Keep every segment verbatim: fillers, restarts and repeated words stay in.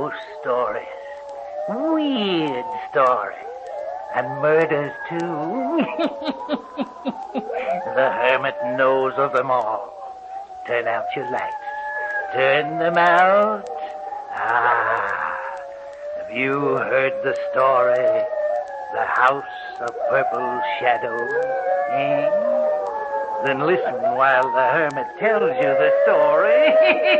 ghost stories, weird stories, and murders, too. The hermit knows of them all. Turn out your lights. Turn them out. Ah, have you heard the story? The House of Purple Shadows, eh? Then listen while the hermit tells you the story.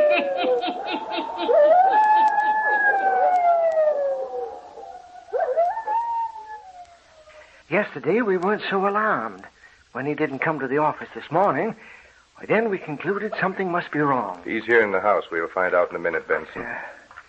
Yesterday we weren't so alarmed. When he didn't come to the office this morning, why, then we concluded something must be wrong. He's here in the house. We'll find out in a minute, Benson. Uh,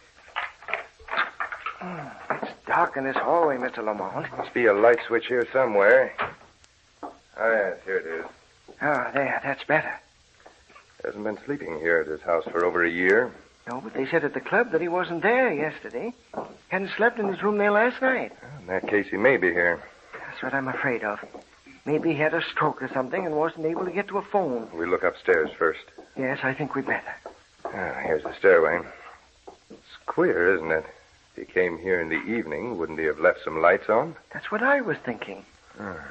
oh, it's dark in this hallway, Mister Lamont. Must be a light switch here somewhere. Oh, yes, here it is. Ah, there, that's better. Hasn't been sleeping here at his house for over a year. No, but they said at the club that he wasn't there yesterday. Hadn't slept in his room there last night. In that case, he may be here. That's what I'm afraid of. Maybe he had a stroke or something and wasn't able to get to a phone. We'll look upstairs first. Yes, I think we better. Ah, here's the stairway. It's queer, isn't it? If he came here in the evening, wouldn't he have left some lights on? That's what I was thinking. Ah.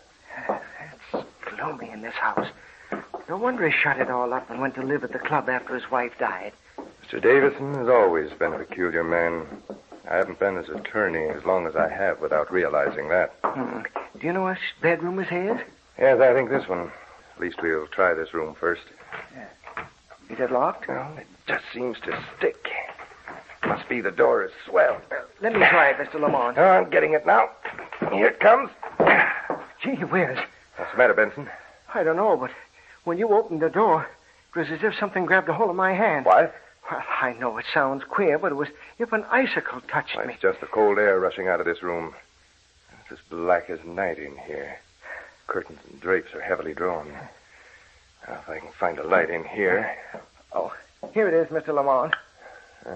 It's gloomy in this house. No wonder he shut it all up and went to live at the club after his wife died. Mister Davison has always been a peculiar man. I haven't been his attorney as long as I have without realizing that. Hmm. Do you know which bedroom is his? Yes, I think this one. At least we'll try this room first. Yeah. Is it locked? Well, it just seems to stick. Must be the door is swelled. Uh, let me try it, Mister Lamont. Oh, I'm getting it now. Here it comes. Gee whiz. What's the matter, Benson? I don't know, but when you opened the door, it was as if something grabbed a hold of my hand. What? Well, I know it sounds queer, but it was as if an icicle touched Well, me. it's just the cold air rushing out of this room. It's as black as night in here. Curtains and drapes are heavily drawn. Now, if I can find a light in here. Oh, here it is, Mister Lamont. Uh,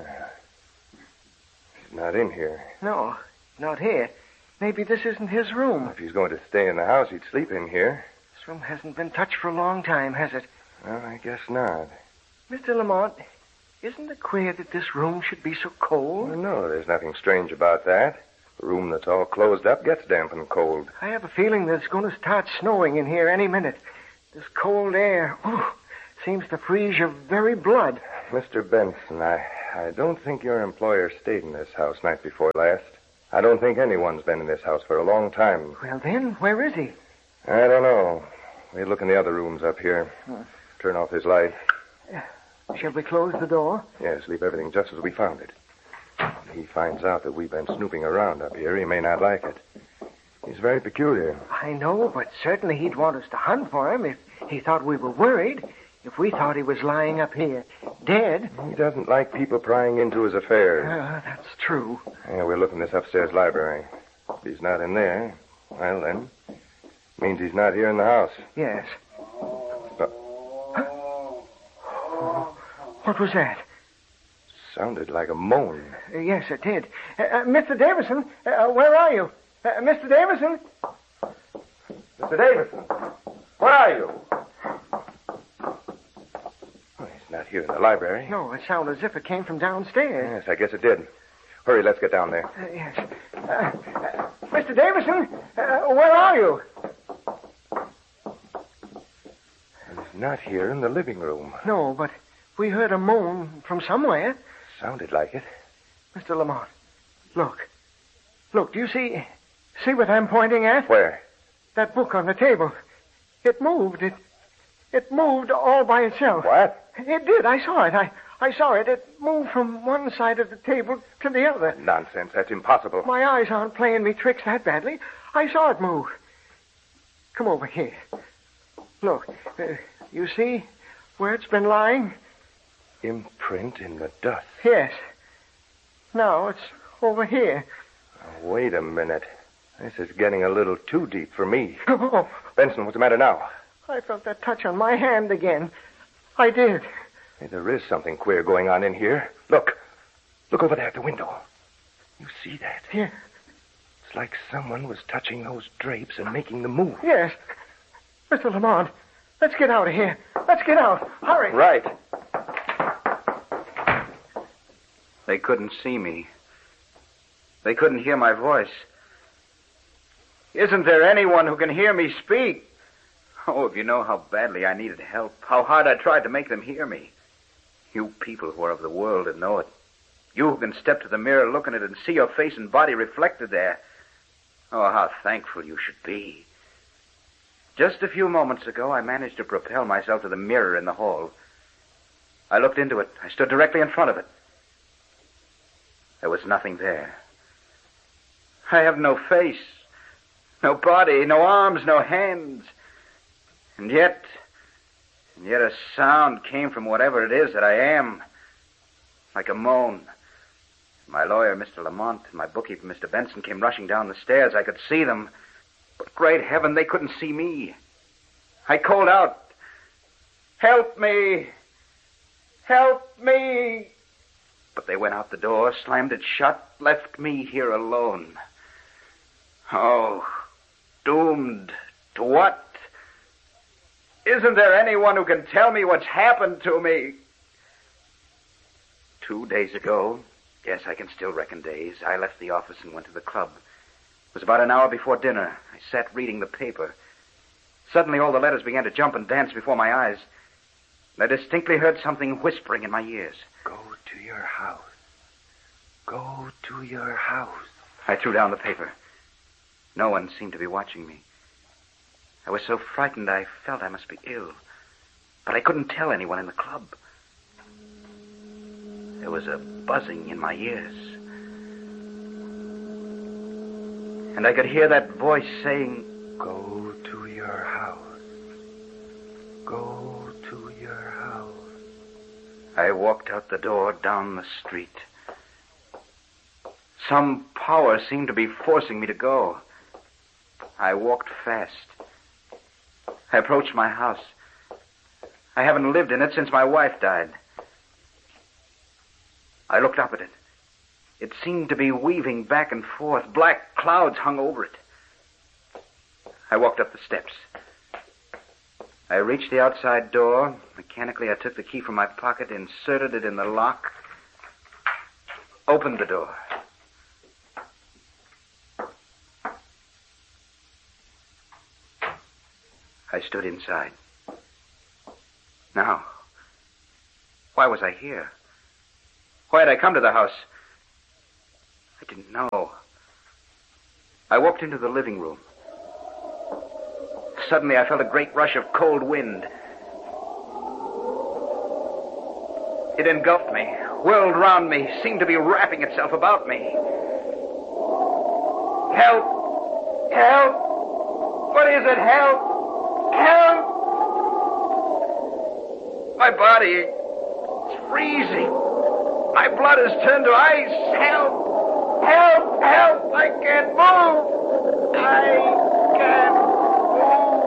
he's not in here. No, not here. Maybe this isn't his room. If he's going to stay in the house, he'd sleep in here. This room hasn't been touched for a long time, has it? Well, I guess not. Mister Lamont, isn't it queer that this room should be so cold? Well, no, there's nothing strange about that. A room that's all closed up gets damp and cold. I have a feeling that it's going to start snowing in here any minute. This cold air, ooh, seems to freeze your very blood. Mister Benson, I, I don't think your employer stayed in this house night before last. I don't think anyone's been in this house for a long time. Well, then, where is he? I don't know. We'll look in the other rooms up here. Hmm. Turn off his light. Shall we close the door? Yes, leave everything just as we found it. If he finds out that we've been snooping around up here, he may not like it. He's very peculiar. I know, but certainly he'd want us to hunt for him if he thought we were worried. If we thought he was lying up here, dead. He doesn't like people prying into his affairs. Uh, that's true. Yeah, we're looking this upstairs library. If he's not in there, well, then, means he's not here in the house. Yes. But What was that? sounded like a moan. Uh, yes, it did. Uh, uh, Mister Davison, uh, where are you? Uh, Mister Davison? Mister Davison, where are you? Oh, he's not here in the library. No, it sounded as if it came from downstairs. Yes, I guess it did. Hurry, let's get down there. Uh, yes. Uh, uh, Mister Davison, uh, where are you? He's not here in the living room. No, but we heard a moan from somewhere. Sounded like it. Mister Lamont, look. Look, do you see... See what I'm pointing at? Where? That book on the table. It moved. It it moved all by itself. What? It did. I saw it. I, I saw it. It moved from one side of the table to the other. Nonsense. That's impossible. My eyes aren't playing me tricks that badly. I saw it move. Come over here. Look. Uh, you see where it's been lying? Imprint in the dust. Yes. Now it's over here. Oh, wait a minute. This is getting a little too deep for me. Oh, Benson, what's the matter now? I felt that touch on my hand again. I did. Hey, there is something queer going on in here. Look. Look over there at the window. You see that? Here. It's like someone was touching those drapes and making them move. Yes. Mister Lamont, let's get out of here. Let's get out. Hurry. Right. They couldn't see me. They couldn't hear my voice. Isn't there anyone who can hear me speak? Oh, if you know how badly I needed help, how hard I tried to make them hear me. You people who are of the world and know it. You who can step to the mirror, look in it, and see your face and body reflected there. Oh, how thankful you should be. Just a few moments ago, I managed to propel myself to the mirror in the hall. I looked into it. I stood directly in front of it. There was nothing there. I have no face, no body, no arms, no hands. And yet, and yet a sound came from whatever it is that I am, like a moan. My lawyer, Mister Lamont, and my bookkeeper, Mister Benson, came rushing down the stairs. I could see them, but great heaven, they couldn't see me. I called out, "Help me! Help me!" But they went out the door, slammed it shut, left me here alone. Oh, doomed to what? Isn't there anyone who can tell me what's happened to me? Two days ago, yes, I can still reckon days, I left the office and went to the club. It was about an hour before dinner. I sat reading the paper. Suddenly all the letters began to jump and dance before my eyes. And I distinctly heard something whispering in my ears. Go to your house. Go to your house. I threw down the paper. No one seemed to be watching me. I was so frightened I felt I must be ill. But I couldn't tell anyone in the club. There was a buzzing in my ears. And I could hear that voice saying, Go to your house. Go to your house. I walked out the door down the street. Some power seemed to be forcing me to go. I walked fast. I approached my house. I haven't lived in it since my wife died. I looked up at it. It seemed to be weaving back and forth. Black clouds hung over it. I walked up the steps. I reached the outside door. Mechanically, I took the key from my pocket, inserted it in the lock, opened the door. I stood inside. Now, why was I here? Why had I come to the house? I didn't know. I walked into the living room. Suddenly, I felt a great rush of cold wind. It engulfed me, whirled round me, seemed to be wrapping itself about me. Help! Help! What is it? Help! Help! My body is freezing. My blood has turned to ice. Help! Help! Help! I can't move! I can't move!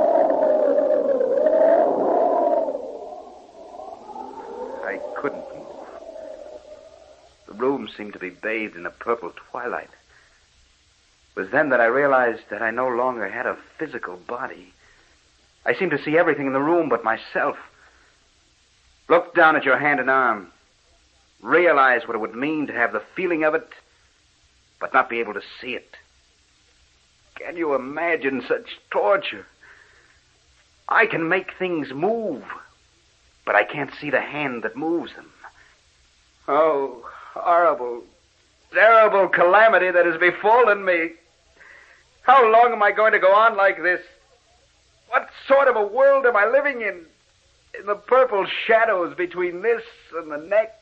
I couldn't move. The room seemed to be bathed in a purple twilight. It was then that I realized that I no longer had a physical body. I seemed to see everything in the room but myself. Look down at your hand and arm. Realize what it would mean to have the feeling of it, but not be able to see it. Can you imagine such torture? I can make things move, but I can't see the hand that moves them. Oh, horrible, terrible calamity that has befallen me. How long am I going to go on like this? What sort of a world am I living in? In the purple shadows between this and the next.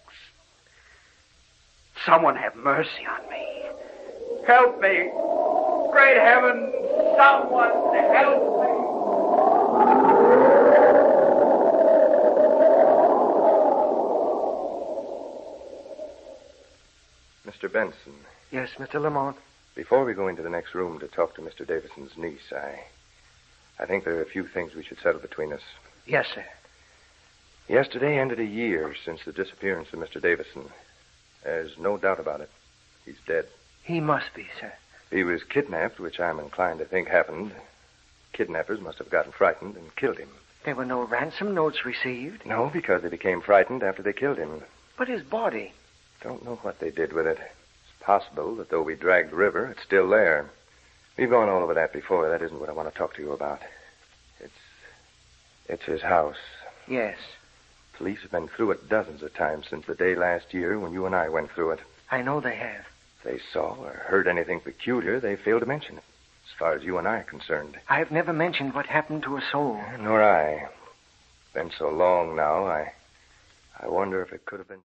Someone have mercy on me. Help me. Great heaven, someone help me. Mister Benson. Yes, Mister Lamont. Before we go into the next room to talk to Mister Davison's niece, I... I think there are a few things we should settle between us. Yes, sir. Yesterday ended a year since the disappearance of Mister Davison. There's no doubt about it. He's dead. He must be, sir. He was kidnapped, which I'm inclined to think happened. Kidnappers must have gotten frightened and killed him. There were no ransom notes received. No, because they became frightened after they killed him. But his body, Don't know what they did with it. It's possible that though we dragged the river, it's still there. We've gone all over that before. That isn't what I want to talk to you about. It's... It's his house. Yes. Police have been through it dozens of times since the day last year when you and I went through it. I know they have. If they saw or heard anything peculiar, they failed to mention it, as far as you and I are concerned. I've never mentioned what happened to a soul. Nor I. Been so long now, I... I wonder if it could have been...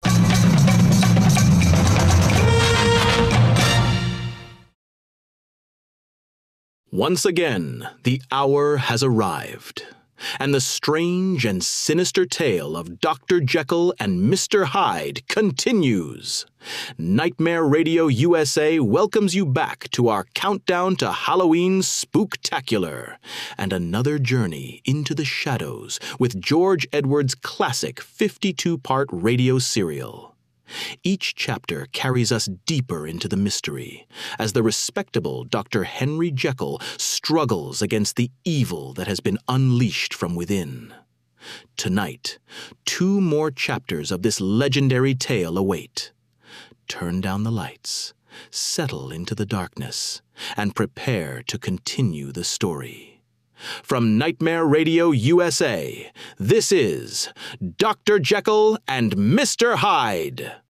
Once again, the hour has arrived, and the strange and sinister tale of Doctor Jekyll and Mister Hyde continues. Nightmare Radio U S A welcomes you back to our countdown to Halloween Spooktacular and another journey into the shadows with George Edwards' classic fifty-two part radio serial. Each chapter carries us deeper into the mystery as the respectable Doctor Henry Jekyll struggles against the evil that has been unleashed from within. Tonight, two more chapters of this legendary tale await. Turn down the lights, settle into the darkness, and prepare to continue the story. From Nightmare Radio U S A, this is Doctor Jekyll and Mister Hyde.